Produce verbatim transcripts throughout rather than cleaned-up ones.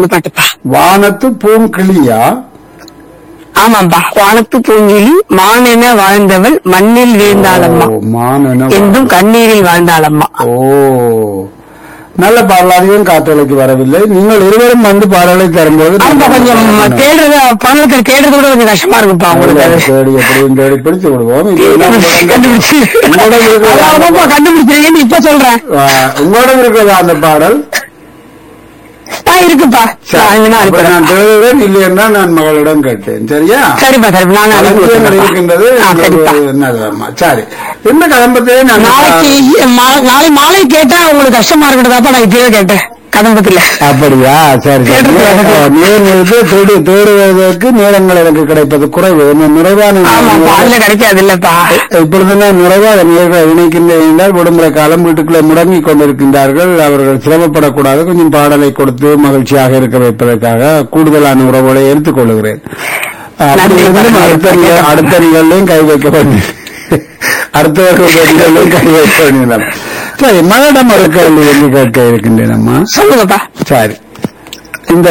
பாட்டுப்பா. வானத்து பூங்கிளியா? ஆமாப்பா. வானத்து பூங்கிலி மானென வாழ்ந்தவள் மண்ணில் வீழ்ந்தாளம்மா, ஓ, மானென என்றும் கண்ணீரில் வாழ்ந்தாளம்மா. ஓ, நல்ல பாடலாதையும் காற்றலைக்கு வரவில்லை. நீங்கள் இருவரும் வந்து பாடலை தரும்போது ஆமா, கொஞ்சம் தேடுறது பாடல்கள் தேடுறது கூட கொஞ்சம் கஷ்டமா இருக்குப்பா உங்களுக்கு. அது தேடி எப்படியும் தேடி பிடித்து விடுவோம். கண்டுபிடிச்சு அதாவதுப்பா கண்டுபிடிச்சிருக்கேன்னு இப்ப சொல்றேன். உங்களோட இருக்கிறதா அந்த பாடல்? ஆ, இருக்குப்பா. அப்ப நான் தேடுவேன், இல்லையா நான் மகளிடம் கேட்டேன். சரியா? சரிப்பா சரிப்பா. நான் அலட்சியங்கள் இருக்கின்றது. என்னதம்மா? சரி, என்ன கதம்பத்தையே நான் நாளைக்கு மா- நாளை மாலை கேட்டா உங்களுக்கு கஷ்டமா இருக்கிறதாப்பா நான் இப்பயே கேட்டேன் கதம்பத்துல. அப்படியா? சரி சரி. நேர்நிறுத்து தேடி தேடுவதற்கு நேரங்கள் எனக்கு கிடைப்பது குறைவு. இன்னும் நிறைவான ஆமாப்பா, அதுல கிடைக்காது இல்லப்பா. இப்பொழுது நான் நிறைவாக நேர்களை இணைக்கின்றேன் என்றால் விடுமுறை காலம் வீட்டுக்குள்ளே முடங்கிக் கொண்டிருக்கின்றார்கள். அவர்கள் சிரமப்படக்கூடாது, கொஞ்சம் பாடலை கொடுத்து மகிழ்ச்சியாக இருக்க வைப்பதற்காக கூடுதலான உறவுகளை எடுத்துக் கொள்கிறேன். அப்படி இருந்தும் அடுத்த நிக- அடுத்த நிகழ்வையும் கை வைக்க வேண்டும், அடுத்தவர்கள் கை வைக்க வேண்டும். சரி, மகளிடம் ஒரு கேள்வி என்று கேட்க இருக்கின்றேன் அம்மா. சொல்லுங்கப்பா. சரி, இந்த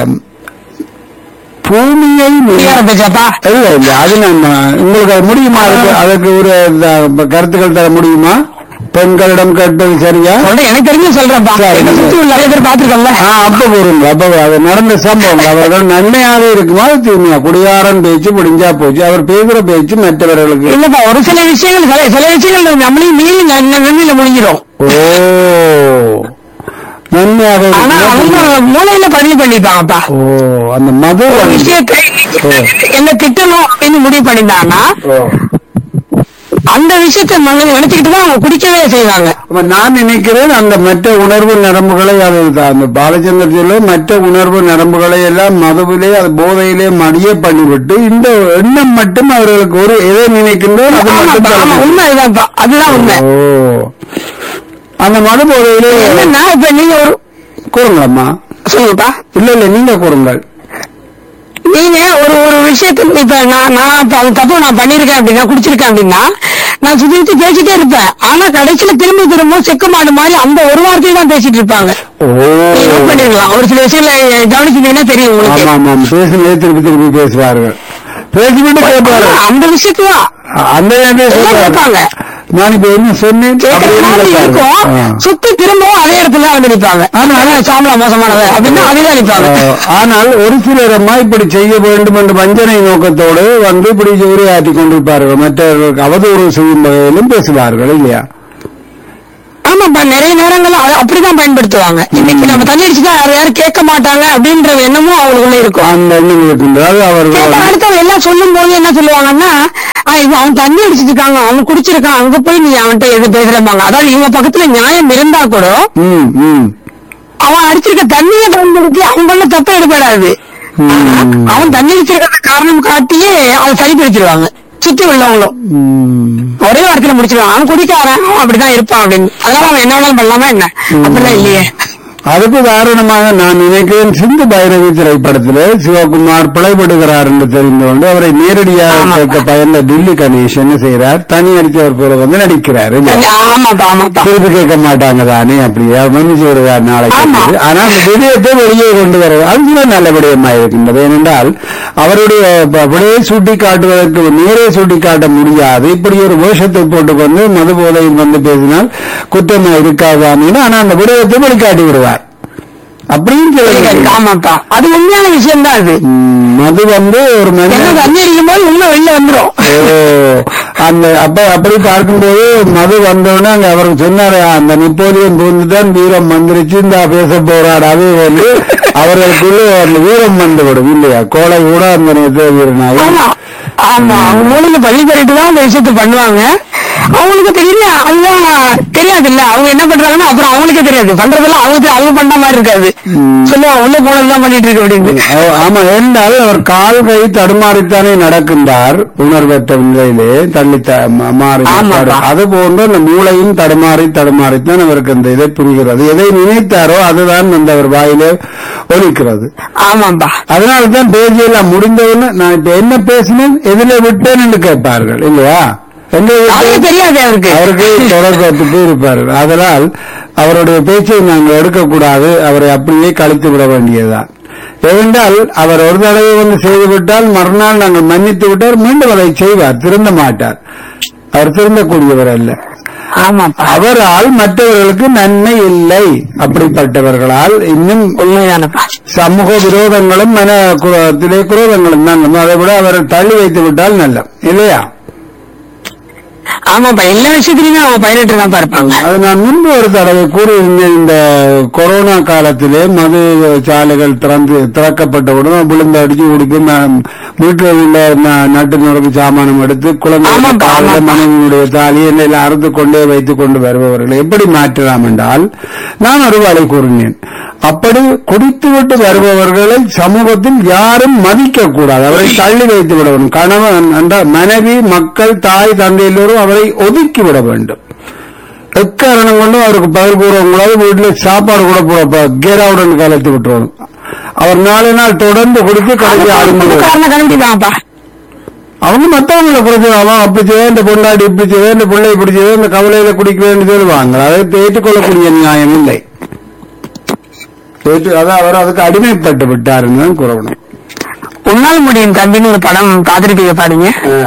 பூமியை புரியாத பேச்சாப்பா. இல்ல இல்ல அது நம்ம உங்களுக்கு அது முடியுமா? அதுக்கு அதற்கு ஒரு இந்த கருத்துக்கள் தர முடியுமா? பெண்களிடம் கேட்பது சரியா? சொல்றேன், எனக்கு தெரிஞ்சு சொல்றேன்ப்பா. சரி. என்ன சுத்தி உள்ள நிறைய பேர் பாத்துருக்கோம்ல. ஆ, அப்ப கூறுங்க. அப்ப அது நடந்த சம்பவம் அவர்கள் நன்மையாக இருக்குமா தீமையா? குடியாரன் பேச்சு முடிஞ்சா போச்சு, அவர் பேசுற பேச்சு மற்றவர்களுக்கு. இல்லப்பா, ஒரு சில விஷயங்கள் சில சில விஷயங்கள் நம்மளையும் மீறி நன்மையில முடிஞ்சிடும். ஓ, நன்மையாக ஆனா அவங்க இருக்குமா? மூளையில பதிவு பண்ணிப்பாங்கப்பா. ஓ, அந்த மது ஒரு விஷயத்தை என்ன திட்டணும் அப்படின்னு முடிவு பண்ணிட்டாங்கன்னா ஓ, அந்த விஷயத்தை மனதில் நினைச்சுக்கிட்டு தான் அவங்க குடிக்கவே செய்வாங்க. அப்ப நான் நினைக்கிறேன் அந்த மற்ற உணர்வு நரம்புகளை அது அந்த பாலச்சந்திர மற்ற உணர்வு நரம்புகளை எல்லாம் மதுவிலே அது போதையிலே மடிய பண்ணிவிட்டு இந்த எண்ணம் மட்டும் அவர்களுக்கு ஒரு எதை நினைக்கின்றோம் அது மட்டும் ஆமா, தான். உண்மை இதுதான்ப்பா, அதுதான் உண்மை. ஓ, அந்த மது போதையிலே என்னன்னா இப்ப நீங்க ஒரு கூறுங்களம்மா. சொல்லுங்கப்பா. இல்ல இல்ல நீங்க கூறுங்கள். நீங்க ஒரு ஒரு விஷயத்துக்கு இப்ப நான் நான் இப்ப அது தப்பு நான் பண்ணிருக்கேன் அப்படின்னா குடிச்சிருக்கேன் அப்படின்னா நான் சுத்தி சுத்தி பேசிட்டே இருப்பேன். ஆனா கடைசியில திரும்ப திரும்ப செக்கு மாடு மாதிரி அந்த ஒரு வார்த்தையை தான் பேசிட்டு இருப்பாங்க. ஓ, நீங்க note பண்ணிருக்கலாம். ஒரு சில விஷயங்கள கவனிச்சீங்கன்னா தெரியும் உங்களுக்கு. ஆமா ஆமா, பேசுனதே திருப்பி திருப்பி பேசுவார்கள், பேசிவிட்டு கேட்பார்கள். அந்த விஷயத்துதான் அந்த கேட்பாங்க. நான் இப்ப என்ன சொன்னேன் கேட்கற மாதிரி இருக்கும், சுத்தி திரும்பவும் அதே இடத்துல வந்து நிற்பாங்க. ஆனா சாமலா மோசமானது அப்படின்னா அதேதான் நிற்பாங்க. ஆனால் ஒரு சிலர் அம்மா இப்படி செய்ய வேண்டும் என்ற வஞ்சனை நோக்கத்தோடு வந்து இப்படி உரையாற்றி கொண்டிருப்பார்கள், மற்றவர்களுக்கு அவதூறு செய்யும் வகையிலும் பேசுவார்கள் இல்லையா? ஆமாப்பா, நிறைய நேரங்கள் அப்படிதான் பயன்படுத்துவாங்க. இன்னைக்கு நம்ம தண்ணி அடிச்சுதான் யாரும் யாரும் கேட்க மாட்டாங்க அப்படின்ற எண்ணமும் அவங்களுக்குள்ள இருக்கும். அந்த எண்ணம் இருக்கின்றது. அவர்கள் அடுத்தவங்க எல்லாம் சொல்லும் போது என்ன சொல்லுவாங்கன்னா, அவன் தண்ணி அடிச்சிட்டு இருக்காங்க, அவன் குடிச்சிருக்கான், அங்க போய் நீ அவன்கிட்ட எது பேசுறப்பாங்க. அதாவது இவங்க பக்கத்துல நியாயம் இருந்தா கூட ம் ம் அவன் அடிச்சிருக்க தண்ணியை பயன்படுத்தி அவன் பண்ண தப்ப எடுபடாது. அவன் தண்ணி அடிச்சிருக்க காரணம் காட்டியே அவன் சரி பிடிச்சிருவாங்க சுத்தி உள்ளவங்களும். ஒரே வாரத்துல முடிச்சிருவான், அவன் குடிக்காரன், அவன் அப்படிதான் இருப்பான் அப்படின்னு. அதனால அவன் என்ன வேணாலும் பண்ணலாமா என்ன? அப்படிலாம் இல்லையே. அதுக்கு உதாரணமாக நான் நினைக்கிறேன், சிந்து பைரவி திரைப்படத்திலே சிவகுமார் பிழைப்படுகிறார் என்று தெரிந்து கொண்டு அவரை நேரடியாக கேட்க பயந்த டில்லி கணேஷ் என்ன செய்யறார், தனி அடித்தவர் போல வந்து நடிக்கிறார். திருப்பி கேட்க மாட்டாங்க தானே, அப்படியே மன்னிச்சு விடுவார் நாளைக்கு. ஆனால் அந்த விடயத்தை வெளியே கொண்டு வர அது நல்ல விடயமாக இருக்கின்றது. ஏனென்றால் அவருடைய அப்படியே சுட்டி காட்டுவதற்கு நேரே சுட்டி காட்ட முடியாது. இப்படி ஒரு வேஷத்தை போட்டுக்கொண்டு மது போதையில் வந்து பேசினால் குற்றமா இருக்காதானே, ஆனா அந்த விடயத்தை வெளிக்காட்டி விடுவார். அப்படின்னு ஆமாப்பா, அது உண்மையான விஷயம் தான். அது மது வந்து ஒரு மனிதன் தண்ணி அடிக்கும் போது உண்மை வெளில வந்துடும். அந்த அப்ப அப்படி பார்க்கும்போது மது வந்தோடனே அங்க அவருக்கு சொன்னாரு, அந்த நெப்போலியன் பூந்துதான் வீரம் வந்துருச்சு, இந்த பேச போராடு. அது வந்து அவர்களுக்குள்ள அந்த வீரம் வந்துவிடும் இல்லையா? கோலை கூட அந்த வீரனாக. ஆமா, அவங்க மூலிகை பள்ளி பண்ணிட்டு தான் அந்த விஷயத்த பண்ணுவாங்க. அவங்களுக்கு தெரியல, அதுதான் தெரியாது இல்ல. அவங்க என்ன பண்றாங்கன்னா அப்புறம் அவங்களுக்கே தெரியாது, பண்றதெல்லாம் அவங்க அவங்க பண்ற மாதிரி இருக்காது. சொல்லுவா உள்ள போனதுதான் பண்ணிட்டு இருக்கு அப்படின்னு. ஆமா, என்றால் அவர் கால் கை தடுமாறித்தானே நடக்கின்றார், உணர்வற்ற நிலையிலே தள்ளி மாறி. அது போன்று அந்த மூளையும் தடுமாறி தடுமாறித்தான் அவருக்கு அந்த இதை புரிகிறது. எதை நினைத்தாரோ அதுதான் அந்த அவர் வாயிலே ஒலிக்கிறது. ஆமாம்பா, அதனால்தான் பேசியெல்லாம் முடிந்தவுடனே நான் இப்ப என்ன பேசினேன் எதிலே விட்டேன் என்று கேட்பார்கள் இல்லையா? தெரியாது அவருக்கு, அவருக்கு தொடர்பு இருப்பார்கள். அதனால் அவருடைய பேச்சை நாங்கள் எடுக்கக்கூடாது, அவரை அப்படியே கழித்து விட வேண்டியதுதான். ஏனென்றால் அவர் ஒரு தடவை வந்து செய்துவிட்டால் மறுநாள் நாங்கள் மன்னித்து விட்டால் மீண்டும் அதை செய்வார், திருந்த மாட்டார். அவர் திருந்தக்கூடியவர் அல்ல. ஆமாப்பா. அவரால் மற்றவர்களுக்கு நன்மை இல்லை. அப்படிப்பட்டவர்களால் இன்னும் உண்மையானப்பா. சமூக விரோதங்களும் மன குரோதத்திலே குரோதங்களும் தான். அதை விட அவரை தள்ளி வைத்து விட்டால் நல்ல இல்லையா? ஆமாப்பா, எல்லா விஷயத்திலுமே அவங்க பைலட் தான் பார்ப்பாங்க. அது நான் முன்பு ஒரு தடவை கூறியிருந்தேன். இந்த கொரோனா காலத்திலே மது சாலைகள் திறந்து திறக்கப்பட்டவுடன் விழுந்து அடிச்சு குடிக்கும் வீட்டில் உள்ள நட்டு நுறக்கு சாமானம் எடுத்து குழந்தை மனைவியுடைய தாலி என்னை அறுத்து கொண்டே வைத்துக் கொண்டு வருபவர்களை எப்படி மாற்றலாம் என்றால் நான் ஒரு வழி கூறினேன். அப்படி குடித்துவிட்டு வருபவர்களை சமூகத்தில் யாரும் மதிக்க கூடாது, அவரை தள்ளி வைத்து விட வேண்டும். கணவன் என்றால் மனைவி, மக்கள், தாய், தந்தை எல்லோரும் அவரை ஒதுக்கிவிட வேண்டும். எக்காரணம் கொண்டு அவருக்கு பதில் கூறவங்களாவது வீட்டில் சாப்பாடு கூட போட கேராவுடன் கலத்து விட்டுருவோம். அவர் நாலு நாள் தொடர்ந்து குடித்து கடைசி ஆரம்பிச்சு அவங்க மற்றவங்களை குறைச்சாவா அப்படி செய்ய இந்த பொண்டாடி இப்படி செய்ய இந்த பிள்ளை இப்படி செய்ய இந்த கவலையில குடிக்க வேண்டிய சொல்லுவாங்க. அதை ஏற்றுக்கொள்ளக்கூடிய நியாயம் இல்லை. அதான் அவர் அதுக்கு அடிமைப்பட்டு விட்டாருன்னு கூறணும். உன்னால் முடியும் தம்பின்னு ஒரு படம் பாத்திருப்பீங்க, பாருங்க.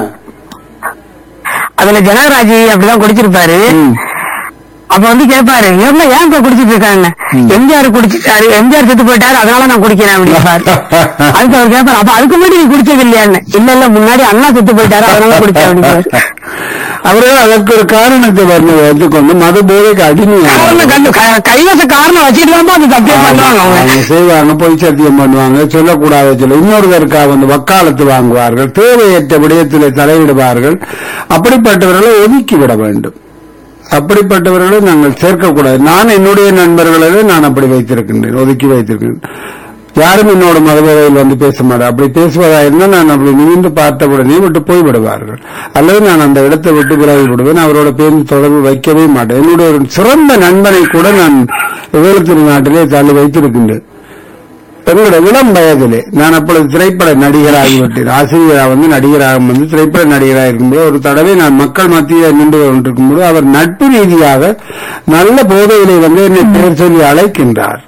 அதுல ஜனகராஜ் அப்படிதான் குடிச்சிருப்பாரு. அப்ப வந்து கேட்பாரு, ஏன் இப்ப குடிச்சிட்டு இருக்காங்க? எம்ஜிஆர் குடிச்சிட்டாரு, எம்ஜிஆர் செத்து போயிட்டாரு, அதனால நான் குடிக்கிறேன் அப்படின்னு. அதுக்கு அவர் கேட்பாரு, அப்ப அதுக்கு முன்னாடி நீ குடிச்சது இல்லையான்னு. இல்ல இல்ல, முன்னாடி அண்ணா செத்து போயிட்டாரு, அதனால குடிச்சேன் அப்படின்னு. அவர்கள் அதற்கு ஒரு காரணத்தை வைத்துக்கொண்டு மத போதைக்கு அடிமையாக கைவச காரணம் வச்சுட்டு அது தப்பியா பண்ணுவாங்க. அவங்க செய்வாங்க, பொய் சத்தியம் பண்ணுவாங்க, சொல்லக்கூடாத சொல்ல இன்னொருவருக்காக வந்து வக்காலத்து வாங்குவார்கள், தேவையற்ற விடயத்திலே தலையிடுவார்கள். அப்படிப்பட்டவர்களை ஒதுக்கிவிட வேண்டும். அப்படிப்பட்டவர்களை நாங்கள் சேர்க்கக்கூடாது. நான் என்னுடைய நண்பர்களிலே நான் அப்படி வைத்திருக்கின்றேன், ஒதுக்கி வைத்திருக்கின்றேன். யாரும் என்னோட மதவேதையில் வந்து பேச மாட்டேன். அப்படி பேசுவதா இருந்தால் நான் அப்படி நிமிந்து பார்த்தவுடனே விட்டு போய்விடுவார்கள், அல்லது நான் அந்த இடத்தை விட்டு விலகி விடுவேன். அவரோட பேருந்து தொடர்பு வைக்கவே மாட்டேன். என்னுடைய ஒரு சிறந்த நண்பனை கூட நான் வேலுத்திரு நாட்டிலே தள்ளி வைத்திருக்கின்றேன். என்னுடைய இளம் வயதிலே நான் அப்பொழுது திரைப்பட நடிகராகிவிட்டேன். ஆசிரியராக வந்து நடிகராக வந்து திரைப்பட நடிகராக இருக்கும்போது ஒரு தடவை நான் மக்கள் மத்தியில் நின்று கொண்டிருக்கும்போது அவர் நட்பு ரீதியாக நல்ல போதையிலே வந்து என்னை பெயர் சொல்லி அழைக்கின்றார்.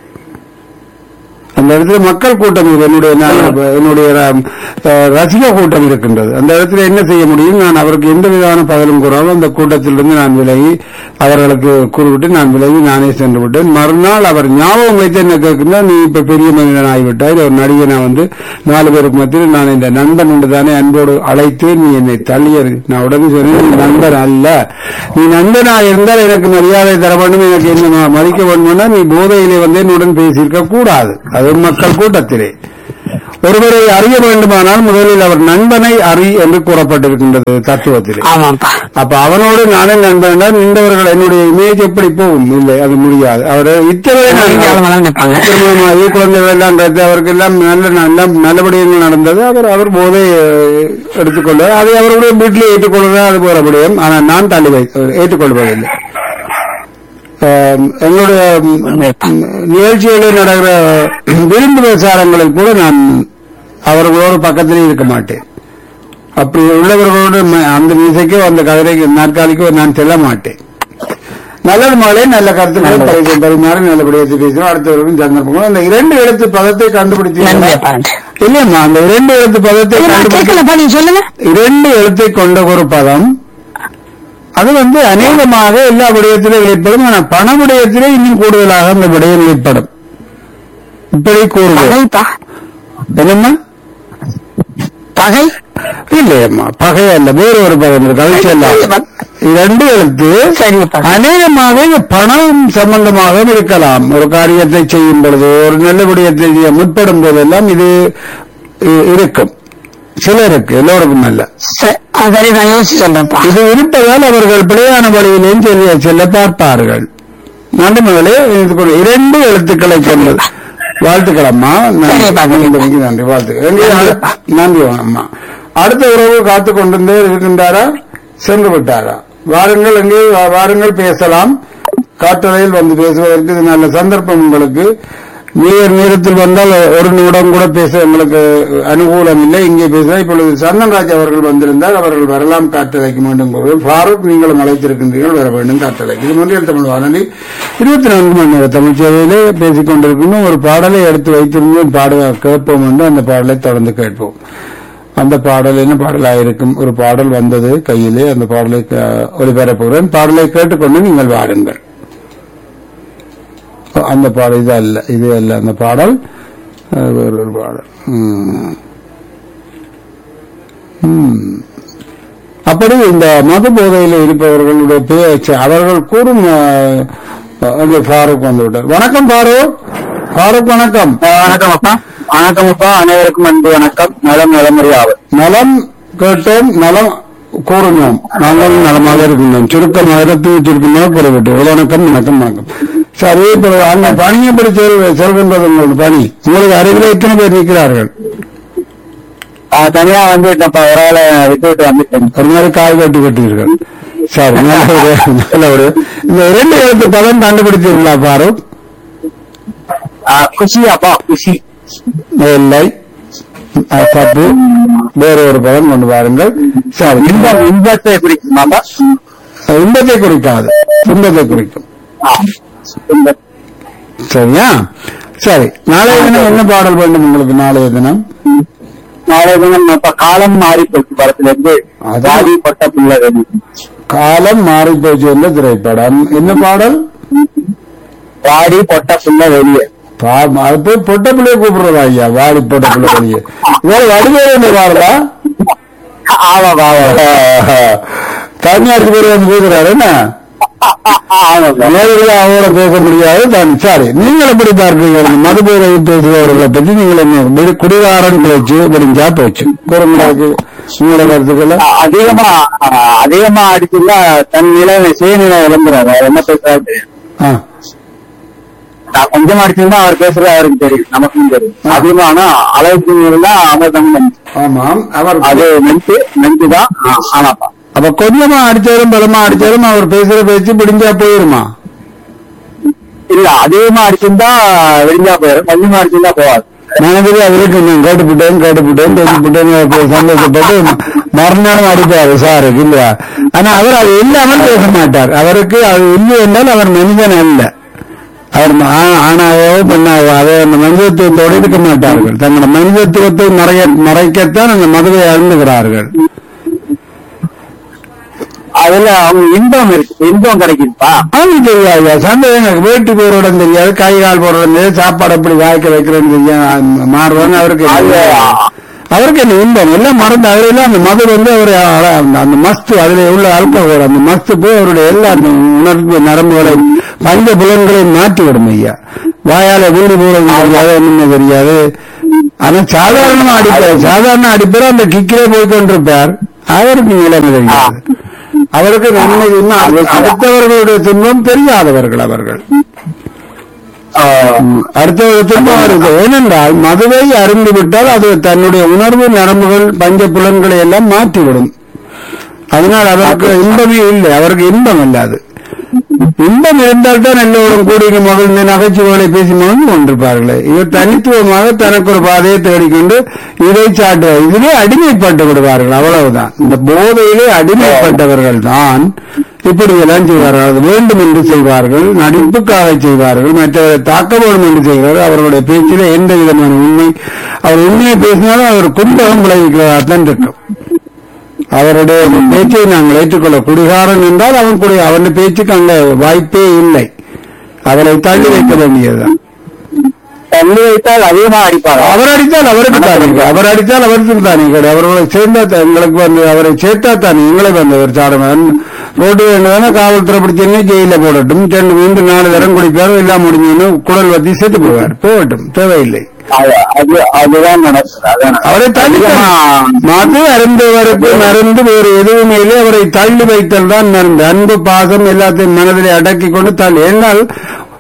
அந்த இடத்துல மக்கள் கூட்டம், என்னுடைய என்னுடைய ரசிக கூட்டம் இருக்கின்றது. அந்த இடத்துல என்ன செய்ய முடியும்? நான் அவருக்கு எந்த விதமான பதிலும் கூறாமல் அந்த கூட்டத்திலிருந்து நான் விலகி அவர்களுக்கு கூறிவிட்டு நான் விலகி நானே சென்று விட்டேன். மறுநாள் அவர் ஞாபகம் வைத்து என்ன கேட்கின்றா, நீ இப்ப பெரிய மனிதன் ஆகிவிட்டாய், ஒரு நடிகனை வந்து நாலு பேருக்கு மத்தியில் நான் இந்த நண்பன் என்று தானே அன்போடு அழைத்து நீ என்னை தள்ளியது. நான் உடனே சொன்னேன், நீ நண்பன் அல்ல, நீ நண்பனா இருந்தால் எனக்கு மரியாதை தர வேண்டும், எனக்கு என்ன மதிக்க வேண்டும்னா நீ போதையிலே வந்து என்னுடன் பேசியிருக்க கூடாது. அது மக்கள் கூட்டத்திலே ஒருவரை அறிய வேண்டுமானால் முதலில் அவர் நண்பனை அறி என்று கூறப்பட்டிருக்கின்றது தத்துவத்திலே. அப்ப அவனோடு நானே நண்பன் நின்றவர்கள் என்னுடைய இமேஜ் எப்படி போகும்? இல்லை, அது முடியாது. அவர் இத்தனை திருமணமாகி குழந்தைகள் எல்லாம் அவருக்கு எல்லாம் நல்ல நல்லபடியாக நடந்தது. அவர் அவர் போதை எடுத்துக்கொள்வார், அதை அவருடைய வீட்டிலே ஏற்றுக்கொள்வதா அது போறபடியும். ஆனால் நான் தள்ளி வை ஏற்றுக்கொள்வதில்லை. எங்களுடைய நிகழ்ச்சிகளில் நடக்கிற விரும்பு விசாரங்களில் கூட நான் அவர்களோடு பக்கத்திலே இருக்க மாட்டேன். அப்படி உள்ளவர்களோடு அந்த மீசைக்கோ அந்த கதிரைக்கு நாற்காலிக்கோ நான் செல்ல மாட்டேன். நல்லது மகளே, நல்ல கருத்துக்கள் பரிசு பரிமாறி நல்லபடியாக பேசுவோம். அடுத்தவர்களும் சந்தர்ப்பங்களும் அந்த இரண்டு எழுத்து பதத்தை கண்டுபிடிச்சு இல்லையம்மா, அந்த இரண்டு எழுத்து பதத்தை கண்டுபிடிச்சு இரண்டு எழுத்தை கொண்ட ஒரு பதம் அது வந்து அநேகமாக எல்லா விடயத்திலும் ஏற்படும். ஆனால் பண விடயத்திலே இன்னும் கூடுதலாக அந்த விடயம் ஏற்படும். இப்படி கூறுவோம். என்னம்மா பகை? இல்லையம்மா, பகை அல்ல, வேறு ஒரு பதம் கழிச்சு அல்ல. இரண்டு எழுத்து அநேகமாக பணம் சம்பந்தமாக இருக்கலாம். ஒரு காரியத்தை செய்யும் பொழுது, ஒரு நல்ல விடயத்தை செய்ய முற்படும் போதெல்லாம் இது இருக்கும். சிலருக்கு, எல்லோருக்கும் அல்ல. இது இருப்பதால் அவர்கள் பிழையான வழியிலேயும் செல்ல செல்ல பார்ப்பார்கள். நன்றி மகளே, இரண்டு எழுத்துக்களை கொண்டது. வாழ்த்துக்கள் அம்மா, நன்றி, வாழ்த்துக்கள், நன்றி அம்மா. அடுத்த உறவு காத்து கொண்டிருந்தே இருக்கின்றாரா, சென்று விட்டாரா? வாருங்கள், எங்கே வாருங்கள், பேசலாம். காற்றலையில் வந்து பேசுவதற்கு இது நல்ல சந்தர்ப்பம் உங்களுக்கு. நீர் நேரத்தில் வந்தால் ஒரு நிமிடம் கூட பேச எங்களுக்கு அனுகூலம் இல்லை. இங்கே பேச இப்பொழுது சந்தன்ராஜ் அவர்கள் வந்திருந்தால் அவர்கள் வரலாம் காற்றலைக்கு மீண்டும் ஃபாரூக் நீங்களும் அழைத்திருக்கின்றீர்கள் வர வேண்டும் காற்றலைக்கு. இது மொழியில் தமிழ் வானொலி இருபத்தி நான்கு மணி நேர தமிழ் சேவையிலே பேசிக் கொண்டிருக்கணும். ஒரு பாடலை எடுத்து வைத்திருந்தோம், பாட கேட்போம் என்று அந்த பாடலை தொடர்ந்து கேட்போம். அந்த பாடல் என்ன பாடலாக இருக்கும்? ஒரு பாடல் வந்தது கையிலே, அந்த பாடலை ஒளிபரப்புகிறேன். பாடலை கேட்டுக்கொண்டு நீங்கள் வாருங்கள். அந்த பாடல் இது அல்ல, இது அல்ல அந்த பாடல், ஒரு பாடல். அப்படி இந்த மது போதையில் இருப்பவர்களுடைய பேச்சு அவர்கள் கூறும். ஃபாரூக் வந்துவிட்டார். வணக்கம் ஃபாரூக். ஃபாரூக் வணக்கம். வணக்கம் அப்பா. வணக்கம் அப்பா. அனைவருக்கும் அன்பு வணக்கம். நலம் நலமுறையாவது. நலம் கேட்டோம், நலம் கூறணும். நாங்கள் நலமாக இருக்கின்றோம். சுருக்கமாக சுருக்கமாக கூறப்பட்டு வணக்கம் வணக்கம் வணக்கம். சரி, இப்ப அந்த பணியை எப்படி செல்கின்றது உங்களோட பணி? உங்களுக்கு அருகில் எத்தனை பேர் இருக்கிறார்கள்? தனியா வந்துட்டப்பா, ஒரு ஆளை விட்டு விட்டு வந்துட்டேன். ஒரு மாதிரி காய் கட்டி கட்டீர்கள். சரி, நல்ல ஒரு இந்த இரண்டு எழுத்து பதம் கண்டுபிடித்தீர்களா ஃபாரூக்? குஷி அப்பா, குஷி இல்லை, தப்பு. வேற ஒரு பதம் கொண்டு பாருங்கள். சரி, இன்பம், இன்பத்தை குறிக்குமாப்பா? இன்பத்தை குறிக்காது, துன்பத்தை குறிக்கும். சரியா? சரி, நாளைய தினம் என்ன பாடல் வேண்டும் உங்களுக்கு? நாளைய தினம் நாளைய தினம் அப்ப காலம் மாறி போச்சு படத்திலிருந்து அதாதி பட்ட பிள்ளை. காலம் மாறி போச்சு என்ற திரைப்படம். என்ன பாடல்? வாடி பொட்ட பிள்ளை வெளியே. அது போய் பொட்ட பிள்ளைய கூப்பிடுறதா ஐயா? வாடி பொட்ட பிள்ளை வெளியே. வேற வடிவேல பாடலா? ஆமா பாவா, தமிழ்நாட்டு பேர் வந்து பேசுறாரு என்ன? நேரடியாக அவங்கள பேச முடியாது தான். சரி, நீங்கள் எப்படி பார்க்கிறீங்க மதுபோதை பேசுபவர்களை பற்றி? நீங்கள் என்ன குடிகாரன் பேச்சு முடிஞ்சா போச்சு கூறமுடியாது உங்களோட கருத்துக்களை? அதிகமா அதிகமா அடிச்சுன்னா தன் நிலை சுயநிலை இழந்துறாரு. என்ன பேசுறாரு? கொஞ்சம் அடிச்சுன்னா அவர் பேசுறது அவருக்கு தெரியும், நமக்கும் தெரியும். அதிகமான அளவுக்கு மீறினா அமிர்தம். ஆமாம், அவர் அது மென்ட்டு மென்ட்டுதான். ஆமாப்பா. அப்ப கொஞ்சமா அடிச்சாலும் பலமா அடிச்சாலும் அவர் பேசுற பேச்சு பிடிஞ்சா போயிருமா? இல்ல, அதிகமா அடிச்சிருந்தா விடிஞ்சா போயிடும், கொஞ்சமா அடிச்சிருந்தா போவாது. மனதில் அவருக்கு நான் கேட்டுவிட்டேன் கேட்டுவிட்டேன் பேசிவிட்டேன் சந்தோஷப்பட்டு மறுநாளும் அடிப்பாரு சாருக்கு இல்லையா? ஆனா அவர் அது இல்லாமல் பேச மாட்டார். அவருக்கு அது இல்லை என்றால் அவர் மனிதன் அல்ல. அவர் ஆணாவோ பெண்ணாவோ அதை அந்த மனிதத்துவத்தோடு இருக்க மாட்டார்கள். தங்களோட மனிதத்துவத்தை மறைய மறைக்கத்தான் அந்த மதுவை அருந்துகிறார்கள். அதுல அவங்க இன்பம் இருக்கு, இன்பம் கிடைக்குதுப்பா. அது தெரியாது, சந்தேகம் எனக்கு. வீட்டு பேரோட தெரியாது, கை கால் போடுறது தெரியாது, சாப்பாடு எப்படி வாய்க்க வைக்கிறேன்னு தெரியாது மாறுவாங்க. அவருக்கு அவருக்கு என்ன இன்பம் எல்லாம் மறந்து அவரெல்லாம் அந்த மது வந்து அவர் அந்த மஸ்து அதுல உள்ள அல்கோஹோல் அந்த மஸ்து போய் அவருடைய எல்லா உணர்வு நரம்புகளை பஞ்ச புலன்களையும் மாற்றி விடும் ஐயா. வாயால வீடு போறது தெரியாது, ஒண்ணுமே தெரியாது. ஆனா சாதாரணமா அடிப்பார், சாதாரண அடிப்பார், அந்த கிக்கிலே போய் கொண்டிருப்பார். அவருக்கு நிலைமை தெரியாது. அவருக்கு நன்மை அடுத்தவர்களுடைய துன்பம் தெரியாதவர்கள் அவர்கள். அடுத்தவர்கள் துன்பம் இருக்கு. ஏனென்றால் மதுவை அருந்துவிட்டால் அது தன்னுடைய உணர்வு நரம்புகள் பஞ்ச புலன்களை எல்லாம் மாற்றிவிடும். அதனால் அவருக்கு இன்பமே இல்லை, அவருக்கு இன்பம் இல்லாது. இன்பம் இருந்தால் தான் எல்லோரும் கூடிய மகிழ்ந்து நகைச்சுவைகளை பேசி மகிழ்ந்து கொண்டிருப்பார்களே. இவர் தனித்துவமாக தனக்கு ஒரு பாதையை தேடிக்கொண்டு இதை சாட்டுவார். இதிலே அடிமைப்பட்டு விடுவார்கள், அவ்வளவுதான். இந்த போதையிலே அடிமைப்பட்டவர்கள் தான் இப்படியெல்லாம் செய்வார்கள். அது வேண்டும் என்று செய்வார்கள், நடிப்புக்காக செய்வார்கள், மற்றவரை தாக்க வேண்டும் என்று செய்வார்கள். அவர்களுடைய பேச்சிலே எந்த விதமான உண்மை, அவர் உண்மையை பேசினாலும் அவர் குந்தகம் விளைவிக்கிறதாகத்தான் இருக்கும். அவருடைய பேச்சை நாங்கள் ஏற்றுக்கொள்ள. குடிகாரன் என்றால் அவன் குடி அவனுடைய பேச்சுக்கு அங்க வாய்ப்பே இல்லை. அவரை தள்ளி வைக்க வேண்டியதுதான். தள்ளி வைத்தால் அதிகமா அடிப்பார். அவர் அடித்தால் அவருக்கு தானே, அவர் அடித்தால் அவருக்கு தானே கிடையாது. அவர்களை சேர்ந்தா எங்களுக்கு வந்து அவரை சேர்த்தா தானே எங்களுக்கு வந்து ஒரு சாடவன் ரோட்டு வேண்டுதானே காவல்துறை பிடிச்சே ஜெயில போடட்டும். ரெண்டு மூன்று நாலு தரம் குடிப்பார், எல்லாம் முடிஞ்சுன்னு குடல் வத்தி செத்து போவார். போகட்டும், தேவையில்லை. அதுதான் அவரை தள்ளி மது அருந்தவருக்கு மருந்து வேறு எதுவுமே இல்லை. அவரை தள்ளி வைத்தல் தான் மருந்து. அன்பு பாசம் எல்லாத்தையும் மனதிலே அடக்கி கொண்டு தள்ளி. என்னால்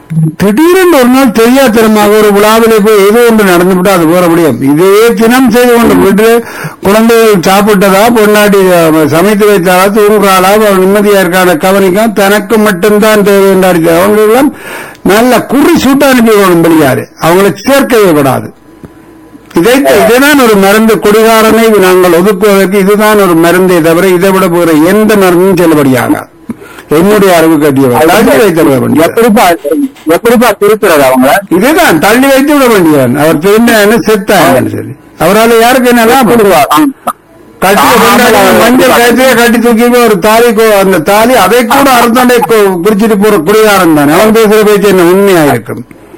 திடீரென்று ஒரு நாள் தெரியாத்தனமாக ஒரு விழாவிலே போய் ஏதோ ஒன்று நடந்துவிட்டா அது போற முடியும். இதே தினம் செய்து கொண்டு வீட்டில் குழந்தைகள் சாப்பிட்டதா, பொன்னாடி சமைத்து வைத்தாரா, தூங்குறாளா, நிம்மதியா இருக்கான கவனிக்கா, தனக்கு மட்டும்தான் தேவை என்றாடி அவங்க எல்லாம் நல்ல குறி சூட்ட அனுப்பி கொள்ளும்படியாரு அவங்களை சேர்க்கவே கூடாது. இதை இதுதான் ஒரு மருந்து. குடிகாரனை நாங்கள் ஒதுக்குவதற்கு இதுதான் ஒரு மருந்தே தவிர இதை விட போகிற எந்த மருந்தும் செல்லுபடியாக என்னுடைய அறிவு கட்டியவர் தள்ளி வைத்து விட வேண்டிய எப்படிப்பா திருத்துறது அவங்கள இதுதான் தள்ளி வைத்து விட வேண்டியவன். அவர் திரும்ப செத்தாங்க சரி, அவரால் யாருக்கு என்னெல்லாம் கட்டி மஞ்சள் கயத்திலே கட்டி தூக்கி ஒரு தாலி, அந்த தாலி அதை கூட அறுத்தாண்டே குறிச்சிட்டு போற குடிகாரன் தானே. அவன் பேசுற பேச்சு என்ன உண்மையா இருக்கும்?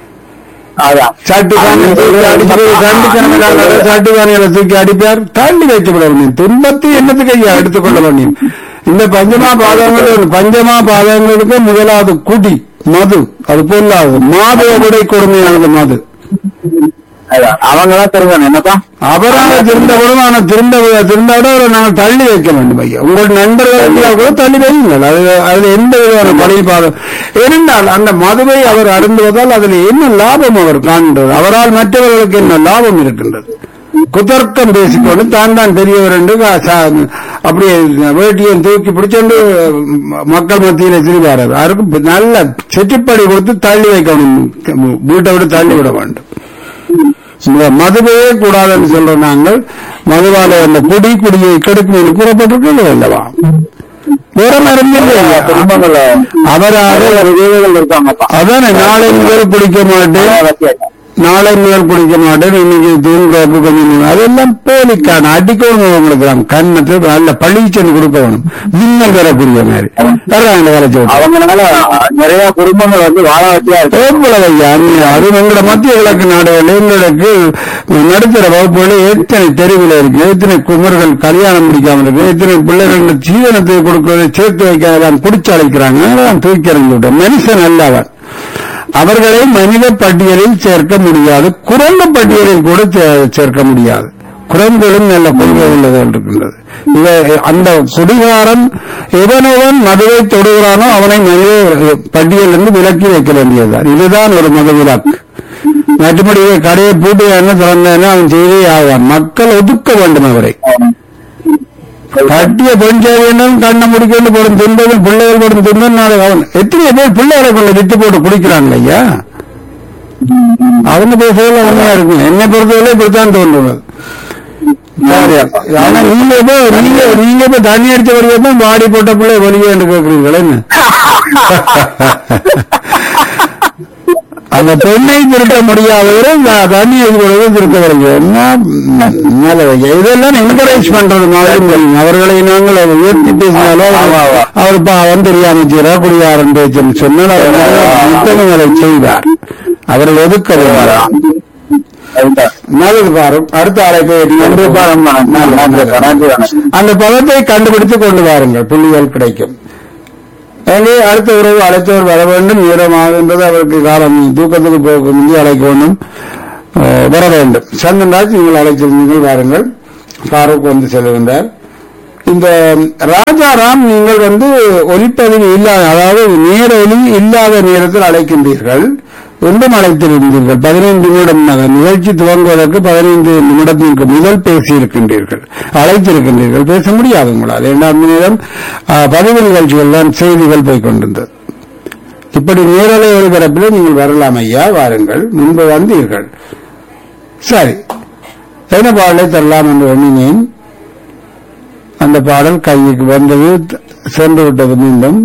சாட்டுக்கான சாட்டுக்கானிகளை தூக்கி அடிப்பார், தள்ளி வைத்து விட வேண்டும். துன்பத்தை என்னத்துக்கு ஐயா எடுத்துக்கொள்ள வேண்டும். இந்த பஞ்சமா பாதங்கள் பஞ்சமா பாதங்களுக்கு முதலாவது குடி மது, அது பொல்லாது மாதவ விட கொடுமையானது மது. அவங்கதான் திரும்ப என்னப்பா அவராக திருந்தவரும் ஆனா திருந்த திருந்தாட நாங்கள் தள்ளி வைக்க வேண்டும் ஐயா. உங்கள் நண்பர்கள் கூட தள்ளி வையுங்கள். அது அதுல எந்த விதமான பழைய பாதம் இருந்தால் அந்த மதுவை அவர் அருந்துவதால் அதில் என்ன லாபம் அவர் காண்கிறது? அவரால் மற்றவர்களுக்கு என்ன லாபம் இருக்கின்றது? குதர்க்கம் பேசிக்கொண்டு தான் தான் பெரியவர் என்று அப்படியே வேட்டியை தூக்கி பிடிச்சோண்டு மக்கள் மத்தியில திருவார். யாருக்கும் நல்ல செட்டிப்படி கொடுத்து தள்ளி வைக்கணும், வீட்டை விட தள்ளி விட வேண்டும். மதுவையே கூடாதுன்னு சொல்றோம் நாங்கள். மதுவால அந்த குடி குடியை கெடுக்கும் என்று கூறப்பட்டிருக்கிறது அல்லவா? வேற மருந்து அவராக அதான நாளை முதல் குடிக்க மாட்டேன், நாளை முதல் குடிக்க மாட்டேன், இன்னைக்கு தூங்குறப்பு கொஞ்சம் அதெல்லாம் போலிக்கான அடிக்கணும். உங்களுக்கு கண்ணத்தை நல்ல பழிச்சல் கொடுக்கணும், மின்னல் வரக்கூடிய மாதிரி அவங்களால நிறைய குடும்பங்கள் வந்து வாழ வச்சியா அது எங்களோட மத்திய கிழக்கு நாடுகள் எங்களுக்கு நடுத்தர வகுப்புகளை எத்தனை தெருவில் இருக்கு, எத்தனை குமர்கள் கல்யாணம் முடிக்காம இருக்கு, எத்தனை பிள்ளைகள் ஜீவனத்தை கொடுக்கிறதை சேர்த்து வைக்க குடிச்சு அழைக்கிறாங்க. தூக்கி அறிந்து விட்ட மனுஷன் அல்லவன். அவர்களை மனித பட்டியலில் சேர்க்க முடியாது, குரங்கு பட்டியலில் கூட சேர்க்க முடியாது. குரங்குகளும் நல்ல கொள்கை உள்ளது இருக்கின்றது. அந்த குடிகாரன் எவனவன் மதுவை தொடுகிறானோ அவனை மனித பட்டியலிருந்து விலக்கி வைக்க வேண்டியதுதான். இதுதான் ஒரு மத விலக்கு. மற்றபடி கடையை பூட்டியான திறந்தானே அவன் செய்தே ஆவான். மக்கள் ஒதுக்க வேண்டும் அவரை. கட்டிய பெண் சேவையினும் கண்ணை முடிக்கொண்டு போடும் துன்பதும் பிள்ளைகள் போடும் துன்பம் நாளை அவன் எத்தனை பேர் பிள்ளைகளை கொண்டு விட்டு போட்டு குடிக்கிறாங்க ஐயா. அவங்க பேசுறதுல உண்மையா இருக்கும். என்னை பொறுத்தவரை இப்படித்தான் தோன்றுவது. ஆனா நீங்க இப்போ நீங்க நீங்க இப்ப தண்ணி அடிச்ச வரைக்கும் வாடி போட்ட பிள்ளை வெளியே என்று கேட்கிறீங்களே. அந்த பெண்ணை திருட்ட முடியாதவரை தண்ணி எதிர்கொள்வது திருத்த வருகிறது. என்ன இதெல்லாம் என்கரேஜ் பண்றது மாதிரி அவர்களை நாங்கள் உயர்த்தி பேசினாலோ அவர் பாவம் தெரியாம செய்யறா குடியாரன் பேச்சுன்னு சொன்னால் அவர் செய்வார். அவர்கள் ஒதுக்க நல்லது பாரும். அடுத்த அழைப்பை அந்த பதத்தை கண்டுபிடித்துக் கொண்டு வாருங்கள், புள்ளிகள் கிடைக்கும். எனவே அடுத்த உறவு அழைத்தவர் வர வேண்டும். நேரமாகின்றது, அவருக்கு காலம் தூக்கத்துக்கு போக முந்தைய அழைக்க வேண்டும், வர வேண்டும். சந்தன்ராஜ் நீங்கள் அழைத்திருந்தீர்கள், வாருங்கள். ஃபாரூக் வந்து செல்கின்றார். இந்த ராஜாராம் நீங்கள் வந்து ஒலிப்பதிவு இல்லாத, அதாவது நேர ஒலி இல்லாத நேரத்தில் அழைக்கின்றீர்கள். ஒன்றும் அழைத்திருந்தீர்கள். பதினைந்து நிமிடம் நிகழ்ச்சி துவங்குவதற்கு பதினைந்து நிமிடத்திற்கு முதல் பேசியிருக்கின்றீர்கள், அழைத்திருக்கின்றீர்கள். பேச முடியாது உங்களால். இரண்டாம் நேரம் பதிவு நிகழ்ச்சிகள் தான் செய்திகள் போய்கொண்டிருந்தது. இப்படி நேரலை ஒளிபரப்பில் நீங்கள் வரலாம் ஐயா, வாருங்கள். முன்பு வந்தீர்கள். சரி, என்ன பாடலை தரலாம் என்று எண்ணினேன். அந்த பாடல் கைக்கு வந்தது, சென்று விட்டது மீண்டும்.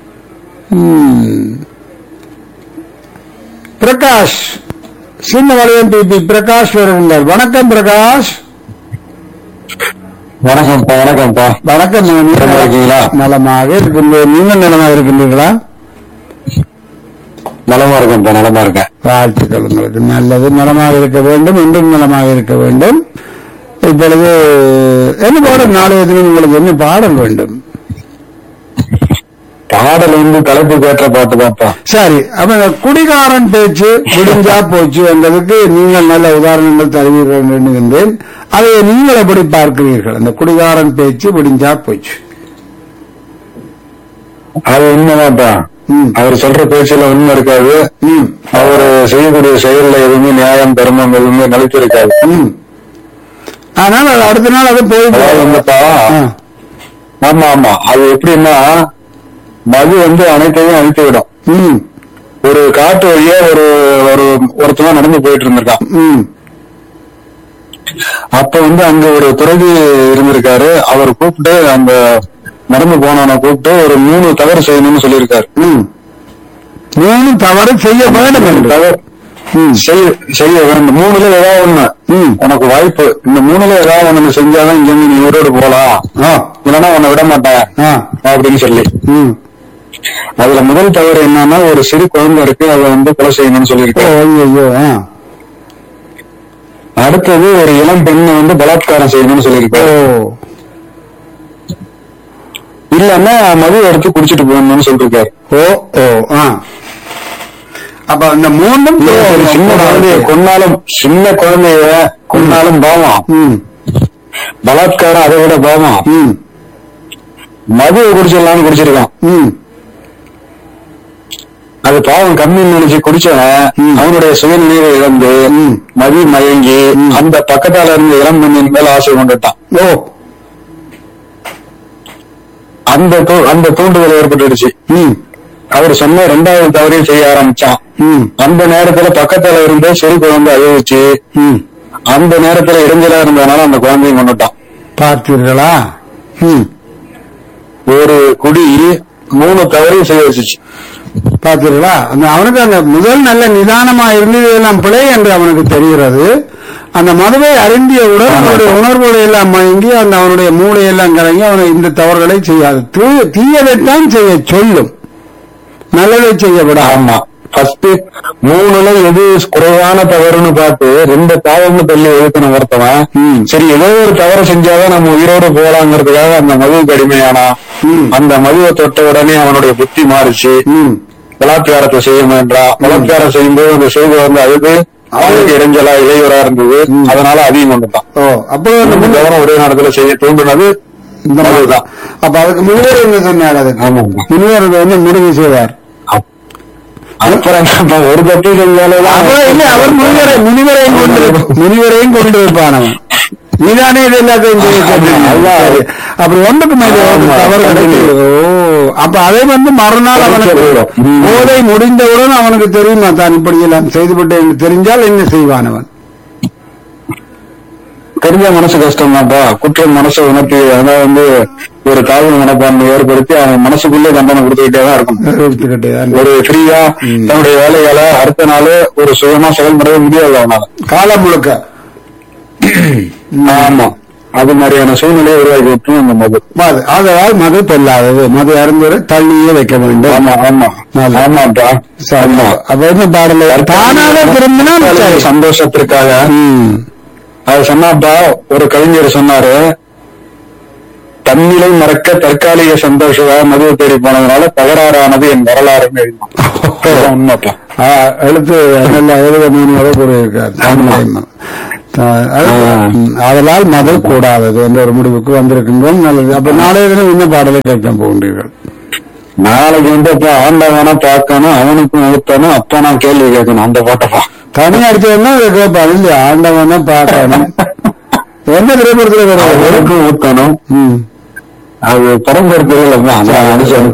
பிரகாஷ் சின்ன வளையம் பிபி பிரகாஷ் வருகின்றார். வணக்கம் பிரகாஷ். வணக்கம்ப்பா. வணக்கம்ப்பா. வணக்கம். இருக்கீங்களா? நலமாக இருக்கின்றேன். நீங்கள் நலமாக இருக்கின்றீர்களா? நலமா இருக்கேன்ப்பா. நலமா இருக்கேன். வாழ்த்துக்கள் உங்களுக்கு. நல்லது, நலமாக இருக்க வேண்டும், இன்றும் நலமாக இருக்க வேண்டும். இப்பொழுது என்ன பாடல் நாளைய தினம் உங்களுக்கு என்ன பாடல் வேண்டும்? பாடல் வந்து தலைப்பு கேட்ட பாட்டு தான்ப்பா. சரி, அப்ப குடிகாரன் பேச்சு விடிஞ்சா போச்சு என்பதற்கு நீங்கள் நல்ல உதாரணங்கள் தருவீர்கள் எண்ணுகின்றேன். அதை நீங்கள் எப்படி பார்க்கிறீர்கள்? அந்த குடிகாரன் பேச்சு விடிஞ்சா போச்சு, அது உண்மைதான்ப்பா. ம். அவர் சொல்ற பேச்சுல உண்மை இருக்காது. ம். அவர் செய்யக்கூடிய செயல்ல எதுவுமே நியாயம் தர்மம் எதுவுமே நிலைத்து இருக்காது. ம். ஆனால் அது அடுத்த நாள் அது போயிட்டு அதாவது வந்துப்பா, ஆ. ஆமா ஆமா அது எப்படின்னா மது வந்து அனைத்தையும் அழித்து விடும். ம். ஒரு காட்டு வழியா ஒரு ஒரு ஒருத்தவன் நடந்து போயிட்டு இருந்திருக்கான். ம். அப்ப வந்து அங்க ஒரு துறவி இருந்திருக்காரு. அவர் கூப்பிட்டு அந்த நடந்து போனவனை கூப்பிட்டு ஒரு மூணு தவறு செய்யணும்னு சொல்லியிருக்காரு. ம். மூணு தவறு செய்ய வேண்டும் என்று. தவறு ம். செய்ய செய்ய வேண்டும். மூணுல ஏதாவது ஒண்ணு ம். உனக்கு வாய்ப்பு, இந்த மூணுல ஏதாவது ஒண்ணு செஞ்சாதான் இங்க இருந்து நீ ஊரோடு போலாம், ஆ. இல்லைன்னா உன்னை விட மாட்டேன் ஆ. அப்படின்னு சொல்லி. ம். அதுல முதல் தவறு என்னன்னா ஒரு சிறு குழந்தை இருக்கு, அதை வந்து கொலை செய்யணும்னு ஓ, சொல்லியிருக்காரு. ஐயோ. ஆ. அடுத்தது ஒரு இளம் பெண்ணை வந்து பலாத்காரம் செய்யணும்னு ஓ. சொல்லியிருக்காரு. இல்லன்னா மது எடுத்து குடிச்சிட்டு போகணும்னு சொல்லிருக்காரு. ஓ. ஓ. ஆ. அப்ப இந்த மூணும் ஒரு சின்ன குழந்தைய கொன்னாலும் சின்ன குழந்தைய கொன்னாலும் பாவம், ம். பலாத்காரம் அதை விட பாவம். ம். மதுவை குடிச்சிடலாம்னு குடிச்சிருக்கான். ம். அது பாவம் கம்மின்னு நினைச்சு குடிச்சவன் ம். அவனுடைய சுயநினைவை இழந்து ம். மதி மயங்கி ம். அந்த பக்கத்தால இருந்து இளம் பெண்ணின் மேல ஆசை கொண்டுட்டான். ஓ. அந்த தூ- அந்த தூண்டுதல் ஏற்பட்டுடுச்சு. ம். அவர் சொன்ன ரெண்டாவது தவறையும் செய்ய ஆரம்பிச்சான். ம். அந்த நேரத்துல பக்கத்துல இருந்தே சிறு குழந்தை அழுவிச்சு. ம். அந்த நேரத்துல இடைஞ்சலா இருந்ததுனால அந்த குழந்தையும் கொண்டுட்டான். பார்த்தீர்களா? ம். ஒரு குடி மூணு தவறையும் செய்ய வச்சுச்சு. பார்த்தீர்களா? அந்த அவனுக்கு அந்த முதல் நல்ல நிதானமா இருந்தது எல்லாம் பிழை என்று அவனுக்கு தெரிகிறது. அந்த மதுவை அருந்தியவுடன் அவனுடைய உணர்வுகளை எல்லாம் மயங்கி அந்த அவனுடைய மூளையெல்லாம் கலங்கி அவனை இந்த தவறுகளை செய்யாது. தீ- தீயதைத்தான் செய்ய சொல்லும், நல்லதை செய்ய விடாது. ஆமா, ஃபர்ஸ்ட் மூணுல எது குறைவான தவறுன்னு பார்த்து ரெண்டு பாவம்னு தள்ளி எழுக்கணும் ஒருத்தவன். ம். சரி, ஏதோ ஒரு தவறு செஞ்சாதான் நம்ம உயிரோடு போலாங்கிறதுக்காக அந்த மதுவுக்கு அடிமையானா. ம். அந்த மதுவை தொட்ட உடனே அவனுடைய புத்தி மாறிச்சு. ம். பலாத்காரத்தை செய்ய வேண்டாம். பலாத்காரம் செய்யும்போது அந்த செய்தி வந்து அழுது அவனுக்கு இடைஞ்சலா இடையூறா இருந்தது. ம். அதனால அதையும் கொண்டுட்டான். ஓ. அப்போ அந்த மூணு முன்- தவறும் ஒரே நேரத்துல செய்ய தூண்டுனது இந்த மதுதான். அப்ப அதுக்கு முனிவர் என்ன சொன்னார்? அதுக்கு ஆமா. முனிவர் வந்து முடிவு செய்வார். அப்புறம் என்னப்பா, ஒரு தப்பு செஞ்சாலே அவர் இல்லை, அவர் முனிவரை முனிவரையும் கொண்டு முனிவரையும் கொண்டு வைப்பான் அவன். நீதானே இது எல்லாத்தையும் செய்ய சொன்னாய். அதான். சரி. அப்படி ஒன்றுக்கு மேல ஒரு ஆமா. தவறு கிடைக்கிறது. ஓ. அப்ப அதை வந்து மறுநாள் அவனுக்கு ம். போதை முடிந்தவுடன் அவனுக்கு தெரியுமா தான் இப்படி எல்லாம் செய்துவிட்டு என்று தெரிஞ்சால் என்ன செய்வான் அவன்? தெரிஞ்ச மனசு கஷ்டம் தான்ப்பா. குற்றம் மனசை உணர்த்தி அதான் வந்து ஒரு தாழ்வு மனப்பான்மை ஏற்படுத்தி அவன் மனசுக்குள்ளே தண்டனை கொடுத்துக்கிட்டே தான் இருக்கும். எடுத்துக்கிட்டே தான் ஒரு ஃப்ரீயா ம். தன்னுடைய வேலையால அடுத்த நாள் ஒரு சுயமா செயல்படவே முடியாது அவனால. காலம் முழுக்க. ஆமா, அது மாதிரியான சூழ்நிலையை உருவாக்கி விட்டு அந்த மது. மது ஆதலால் மது பொல்லாதது. மது அருந்துவரை தள்ளியே வைக்க வேண்டும். ஆமா ஆமா நல்லது. ஆமாப்பா. ஆமா, அப்ப என்ன பாடல தானாக திரும்பினால் சரி. சந்தோஷத்திற்காக ம். அது சொன்னாப்பா. ஒரு கவிஞர் சொன்னாரு, தன்னிலை மறக்க தற்காலிக சந்தோஷமாக மதுவை தேடி போனதுனால தகராறானது என் வரலாறுன்னு எழுதினான். உண்மைப்பா. ஆ, எழுத்து நல்ல எழுத மூணு கூறியிருக்கார். அதனால் மது கூடாதது என்ற ஒரு முடிவுக்கு வந்திருக்கின்றோம். நல்லது. அப்ப நாளைய தினம் என்ன பாடலை கேட்க போகின்றீர்கள்? நாளைக்கு வந்து இப்ப ஆண்டவனா பார்க்கணும், அவனுக்கும் ஊத்தணும், அப்ப நான் கேள்வி கேட்கணும். அந்த பாட்டப்பா தனி அடிச்சதுன்னா அதை கேட்பான் இல்லையா? ஆண்டவன பார்க்கணும். என்ன திரைப்படத்துல வரும்? அவனுக்கும் ஊத்தணும். ம். அது பரம்பரை தெரியல.